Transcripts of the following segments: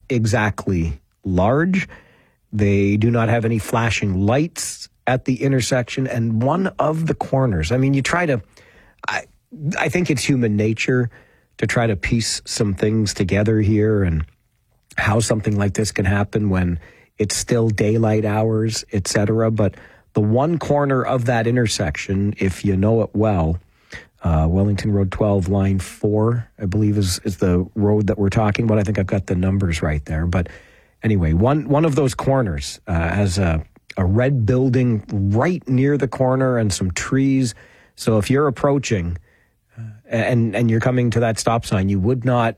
exactly large. They do not have any flashing lights at the intersection. And one of the corners, I mean, I think it's human nature to try to piece some things together here and how something like this can happen when it's still daylight hours, etc. But the one corner of that intersection, if you know it well, Wellington Road 12, line 4, I believe is the road that we're talking about. I think I've got the numbers right there. But anyway, one of those corners has a red building right near the corner and some trees. So if you're approaching and you're coming to that stop sign, you would not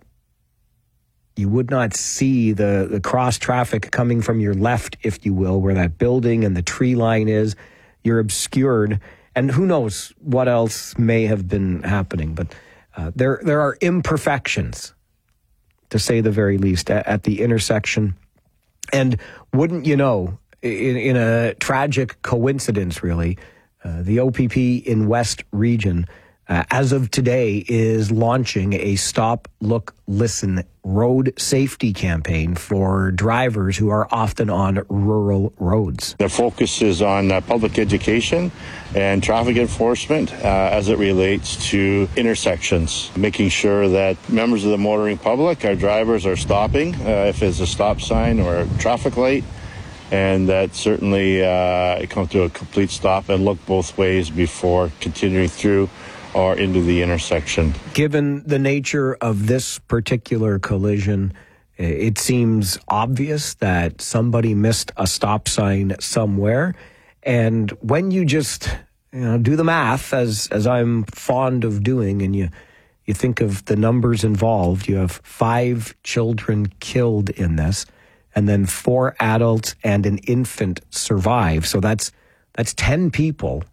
see the cross traffic coming from your left, if you will, where that building and the tree line is. You're obscured. And who knows what else may have been happening. But there are imperfections, to say the very least, at the intersection. And wouldn't you know, in a tragic coincidence, really, the OPP in West Region, as of today, is launching a Stop, Look, Listen road safety campaign for drivers who are often on rural roads. The focus is on public education and traffic enforcement as it relates to intersections, making sure that members of the motoring public, our drivers, are stopping if it's a stop sign or a traffic light, and that certainly come to a complete stop and look both ways before continuing through or into the intersection. Given the nature of this particular collision, it seems obvious that somebody missed a stop sign somewhere. And when you just do the math, as I'm fond of doing, and you think of the numbers involved, you have 5 children killed in this, and then 4 adults and an infant survive. So that's 10 people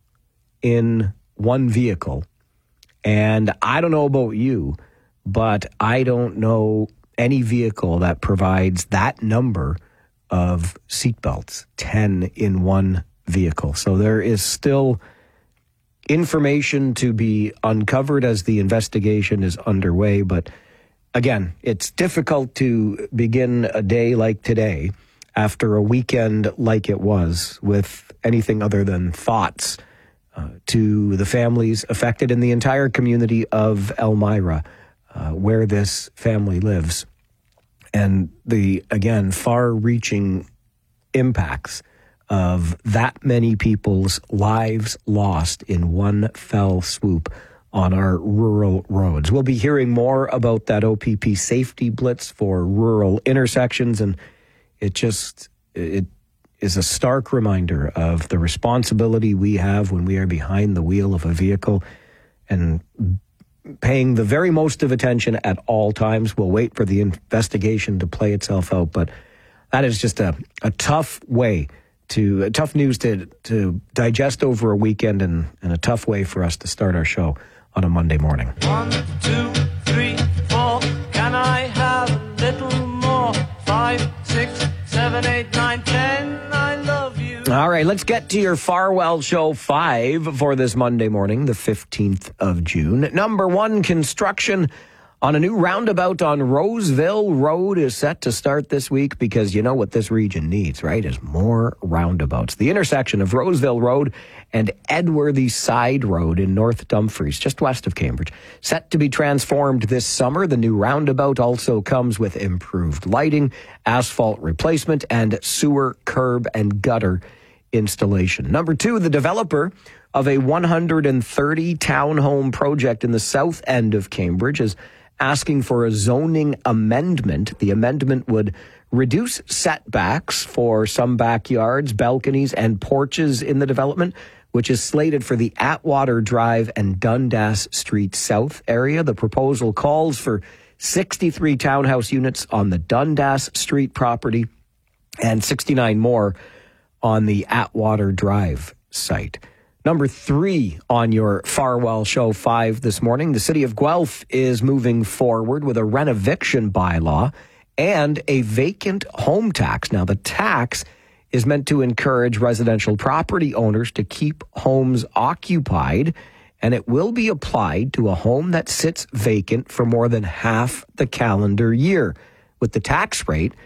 in one vehicle. And I don't know about you, but I don't know any vehicle that provides that number of seatbelts, 10 in one vehicle. So there is still information to be uncovered as the investigation is underway. But again, it's difficult to begin a day like today after a weekend like it was with anything other than thoughts to the families affected in the entire community of Elmira, where this family lives. And the, again, far-reaching impacts of that many people's lives lost in one fell swoop on our rural roads. We'll be hearing more about that OPP safety blitz for rural intersections, and it is a stark reminder of the responsibility we have when we are behind the wheel of a vehicle and paying the very most of attention at all times. We'll wait for the investigation to play itself out, but that is just a tough news to digest over a weekend, and a tough way for us to start our show on a Monday morning. 1, 2, 3, 4, can I have a little more? 5, 6, 7, 8, 9, 10, I love you. All right, let's get to your Farwell Show 5 for this Monday morning, the 15th of June. Number 1, construction on a new roundabout on Roseville Road is set to start this week, because you know what this region needs, right, is more roundabouts. The intersection of Roseville Road and Edworthy Side Road in North Dumfries, just west of Cambridge, set to be transformed this summer. The new roundabout also comes with improved lighting, asphalt replacement, and sewer, curb, and gutter installation. Number 2, the developer of a 130 townhome project in the south end of Cambridge is asking for a zoning amendment. The amendment would reduce setbacks for some backyards, balconies, and porches in the development, which is slated for the Atwater Drive and Dundas Street South area. The proposal calls for 63 townhouse units on the Dundas Street property and 69 more on the Atwater Drive site. Number 3 on your Farwell Show 5 this morning, the City of Guelph is moving forward with a renoviction bylaw and a vacant home tax. Now, the tax is meant to encourage residential property owners to keep homes occupied, and it will be applied to a home that sits vacant for more than half the calendar year, with the tax rate